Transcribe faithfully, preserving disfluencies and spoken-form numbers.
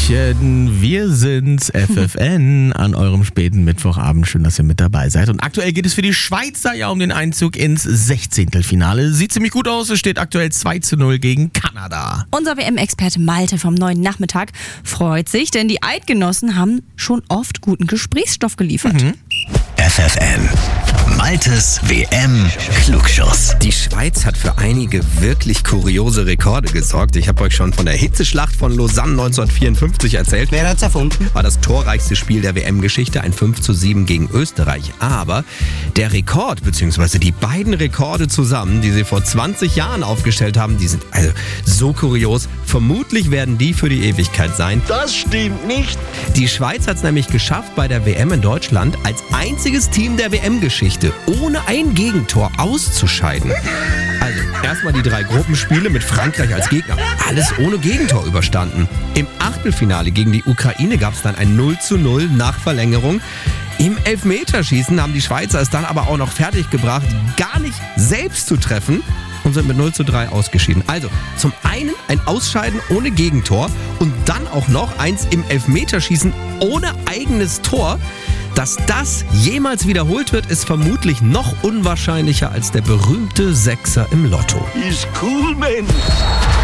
Hallöchen, wir sind's, F F N, an eurem späten Mittwochabend. Schön, dass ihr mit dabei seid. Und aktuell geht es für die Schweizer ja um den Einzug ins Sechzehntelfinale. Sieht ziemlich gut aus, es steht aktuell zwei zu null gegen Kanada. Unser W M-Experte Malte vom neuen Nachmittag freut sich, denn die Eidgenossen haben schon oft guten Gesprächsstoff geliefert. Mhm. F F N, Maltes W M-Klugschuss. Die Schweiz hat für einige wirklich kuriose Rekorde gesorgt. Ich habe euch schon von der Hitzeschlacht von Lausanne neunzehnhundertvierundfünfzig erzählt. Wer hat's erfunden? War das torreichste Spiel der W M-Geschichte, ein fünf zu sieben gegen Österreich. Aber der Rekord, beziehungsweise die beiden Rekorde zusammen, die sie vor zwanzig Jahren aufgestellt haben, die sind also so kurios. Vermutlich werden die für die Ewigkeit sein. Das stimmt nicht. Die Schweiz hat es nämlich geschafft, bei der W M in Deutschland als einziges Team der W M-Geschichte ohne ein Gegentor auszuscheiden. Also erstmal die drei Gruppenspiele mit Frankreich als Gegner. Alles ohne Gegentor überstanden. Im Achtelfinale gegen die Ukraine gab es dann ein null zu null nach Verlängerung. Im Elfmeterschießen haben die Schweizer es dann aber auch noch fertiggebracht, gar nicht selbst zu treffen und sind mit null zu drei ausgeschieden. Also zum einen ein Ausscheiden ohne Gegentor und dann auch noch eins im Elfmeterschießen ohne eigenes Tor. Dass das jemals wiederholt wird, ist vermutlich noch unwahrscheinlicher als der berühmte Sechser im Lotto. Ist cool, man.